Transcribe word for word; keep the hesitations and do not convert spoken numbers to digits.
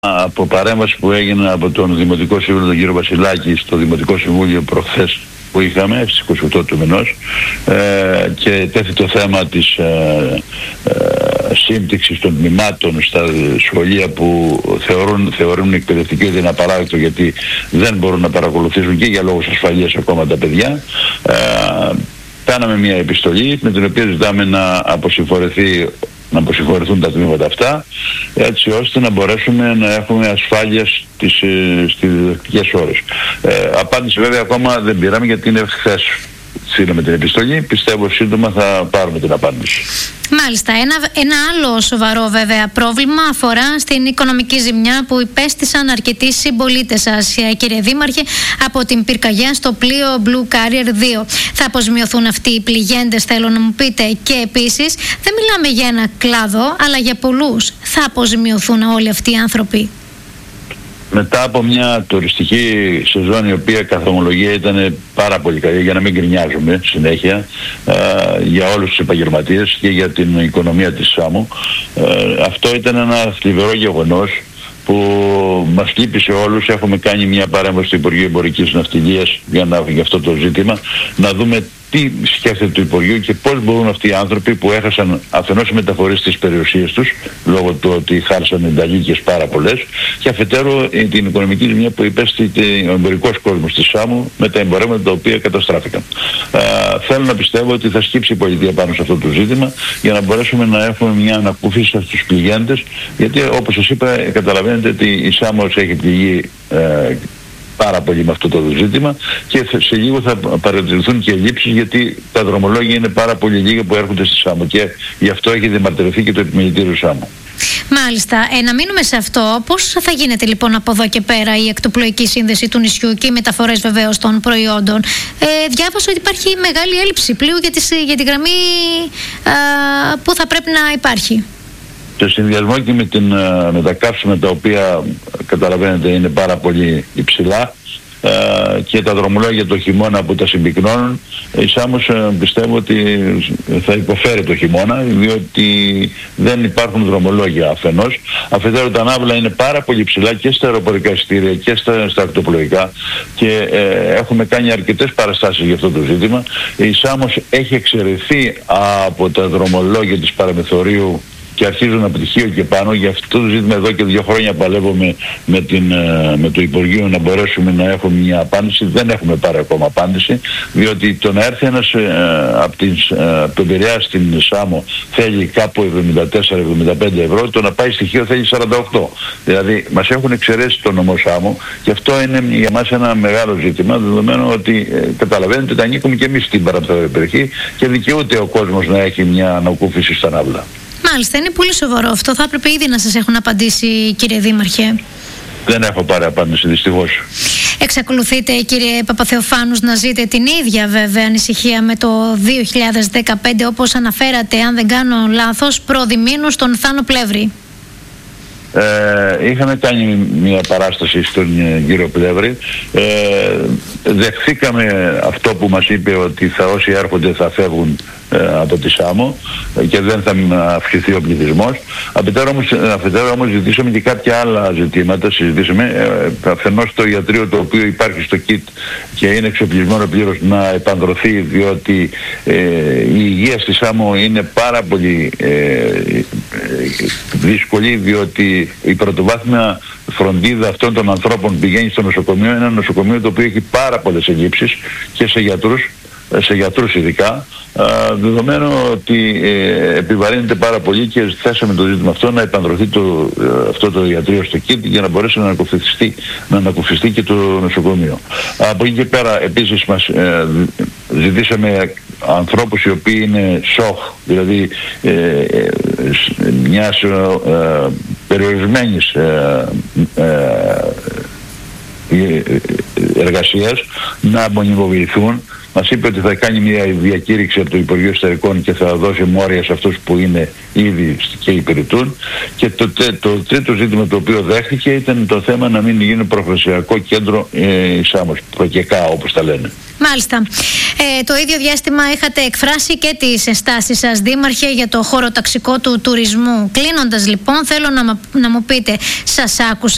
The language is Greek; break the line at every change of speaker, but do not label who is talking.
Από παρέμβαση που έγινε από τον Δημοτικό Σύμβουλο τον κύριο Βασιλάκη στο Δημοτικό Συμβούλιο προχθές που είχαμε στις είκοσι οκτώ του μηνός ε, και τέθη το θέμα της ε, ε, σύμπτυξης των τμήματων στα σχολεία που θεωρούν, θεωρούν εκπαιδευτική ότι είναι απαράδεκτο γιατί δεν μπορούν να παρακολουθήσουν και για λόγους ασφαλείας ακόμα τα παιδιά. Ε, κάναμε μια επιστολή με την οποία ζητάμε να αποσυμφορεθεί να αποσυμφορεθούν τα τμήματα αυτά, έτσι ώστε να μπορέσουμε να έχουμε ασφάλεια στις, στις διδακτικές ώρες. Ε, απάντηση βέβαια ακόμα δεν πήραμε γιατί είναι χθες. Στείλαμε την επιστολή, πιστεύω σύντομα θα πάρουμε την απάντηση.
Μάλιστα. Ένα, ένα άλλο σοβαρό βέβαια πρόβλημα αφορά στην οικονομική ζημιά που υπέστησαν αρκετοί συμπολίτες σας, κύριε Δήμαρχε, από την πυρκαγιά στο πλοίο Blue Carrier δύο. Θα αποσμιωθούν αυτοί οι πληγέντες, θέλω να μου πείτε, και επίσης δεν μιλάμε για ένα κλάδο, αλλά για πολλούς. Θα αποσμιωθούν όλοι αυτοί οι άνθρωποι?
Μετά από μια τουριστική σεζόν η οποία καθ' ομολογία ήταν πάρα πολύ καλή, για να μην γκρινιάζουμε συνέχεια, ε, για όλους τους επαγγελματίες και για την οικονομία της Σάμου, ε, αυτό ήταν ένα θλιβερό γεγονός που μας λύπησε όλους. Έχουμε κάνει μια παρέμβαση στο Υπουργείο Εμπορικής Ναυτιλίας για, να, για αυτό το ζήτημα, να δούμε τι σκέφτεται το Υπουργείο και πώς μπορούν αυτοί οι άνθρωποι που έχασαν αφενός μεταφορές στις περιουσίες τους λόγω του ότι χάρισαν ενταλίκες πάρα πολλές και αφετέρου την οικονομική ζημιά που υπέστη ο εμπορικός κόσμος της Σάμου με τα εμπορεύματα τα οποία καταστράφηκαν. Α, θέλω να πιστεύω ότι θα σκύψει η πολιτεία πάνω σε αυτό το ζήτημα για να μπορέσουμε να έχουμε μια ανακούφιση στους πληγέντες, γιατί όπως σας είπα καταλαβαίνετε ότι η Σάμος έχει πληγεί ε, πάρα πολύ με αυτό το ζήτημα και σε λίγο θα παρατηρηθούν και ελλείψεις γιατί τα δρομολόγια είναι πάρα πολύ λίγα που έρχονται στη Σάμο και γι' αυτό έχει διαμαρτυρηθεί και το επιμελητήριο Σάμο.
Μάλιστα. Ε, να μείνουμε σε αυτό. Πώς θα γίνεται λοιπόν από εδώ και πέρα η εκτοπλοϊκή σύνδεση του νησιού και οι μεταφορές βεβαίως των προϊόντων? Ε, διάβασα ότι υπάρχει μεγάλη έλλειψη πλοίου για, τις, για τη γραμμή α, που θα πρέπει να υπάρχει.
Σε συνδυασμό και με, την, με τα καύσιμα τα οποία καταλαβαίνετε είναι πάρα πολύ υψηλά ε, και τα δρομολόγια το χειμώνα που τα συμπυκνώνουν, η Σάμος ε, πιστεύω ότι θα υποφέρει το χειμώνα διότι δεν υπάρχουν δρομολόγια αφενός. Αφετέρου τα ναύλα είναι πάρα πολύ ψηλά και στα αεροπορικά εισιτήρια και στα, στα ακτοπλοϊκά και ε, έχουμε κάνει αρκετές παραστάσεις για αυτό το ζήτημα. Η Σάμος έχει εξαιρεθεί από τα δρομολόγια της παραμεθορίου και αρχίζουν από πτυχίο και πάνω. Γι' αυτό το ζήτημα εδώ και δύο χρόνια παλεύουμε με, την, με το Υπουργείο να μπορέσουμε να έχουμε μια απάντηση. Δεν έχουμε πάρει ακόμα απάντηση, διότι το να έρθει ένας ε, από, τις, ε, από τον Πειραιά στην Σάμο θέλει κάπου εβδομήντα τέσσερα εβδομήντα πέντε ευρώ, το να πάει στοιχείο θέλει σαράντα οκτώ. Δηλαδή μας έχουν εξαιρέσει το νομό Σάμο και αυτό είναι για μας ένα μεγάλο ζήτημα, δεδομένου ότι ε, καταλαβαίνετε ότι ανήκουμε και εμείς στην παραμεθόρια περιοχή και δικαιούται ο κόσμος να έχει μια ανακούφιση στα ναύλα.
Μάλιστα, είναι πολύ σοβαρό αυτό. Θα έπρεπε ήδη να σας έχουν απαντήσει, κύριε Δήμαρχε.
Δεν έχω πάρει απάντηση, δυστυχώς.
Εξακολουθείτε, κύριε Παπαθεοφάνους, να ζείτε την ίδια βέβαια ανησυχία με το δύο χιλιάδες δεκαπέντε, όπως αναφέρατε, αν δεν κάνω λάθος, προδημήνου στον Θάνο Πλεύρη?
Ε, είχαμε κάνει μια παράσταση στον κύριο Πλεύρη. Ε, δεχθήκαμε αυτό που μας είπε ότι θα, όσοι έρχονται θα φεύγουν ε, από τη Σάμο και δεν θα αυξηθεί ο πληθυσμός. Αφετέρου όμως, όμως ζητήσαμε και κάποια άλλα ζητήματα. Συζητήσαμε ε, αφενός το ιατρείο το οποίο υπάρχει στο ΚΙΤ και είναι εξοπλισμένο πλήρως να επανδρωθεί, διότι ε, η υγεία στη Σάμο είναι πάρα πολύ ε, ε, δύσκολη, διότι η πρωτοβάθμια φροντίδα αυτών των ανθρώπων πηγαίνει στο νοσοκομείο. Είναι ένα νοσοκομείο το οποίο έχει πάρα πολλές ελλείψεις και σε γιατρούς, σε γιατρούς ειδικά, δεδομένου ότι ε, επιβαρύνεται πάρα πολύ και θέσαμε το ζήτημα αυτό να επανδρωθεί το, ε, αυτό το ιατρείο στο ΚΙΤ για να μπορέσει να ανακουφιστεί, να ανακουφιστεί και το νοσοκομείο. Από εκεί και πέρα επίσης μας ε, ζητήσαμε ανθρώπους οι οποίοι είναι σοχ, δηλαδή ε, ε, μιας ε, περιορισμένης ε, ε, εργασίας να μονιμοποιηθούν. Μας είπε ότι θα κάνει μια διακήρυξη από το Υπουργείο Εσωτερικών και θα δώσει μόρια σε αυτούς που είναι ήδη και υπηρετούν. Και το, το τρίτο ζήτημα το οποίο δέχτηκε ήταν το θέμα να μην γίνει προφεσιακό κέντρο ε, η Σάμος, προκεκά όπως τα λένε.
Μάλιστα. Ε, το ίδιο διάστημα είχατε εκφράσει και τις ενστάσεις σας, Δήμαρχε, για το χώρο ταξικό του τουρισμού. Κλείνοντας λοιπόν, θέλω να, να μου πείτε, σας άκουσα